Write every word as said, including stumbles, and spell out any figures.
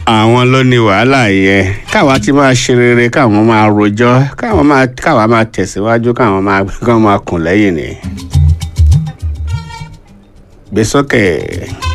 àwọn ló ní wàhálà yẹn káwa ti máa ṣe rere káwọn máa rojọ́ káwọn máa káwa máa tẹ̀síwájú káwọn máa kán máa kùn lẹ́yìn ni. gbé sókè.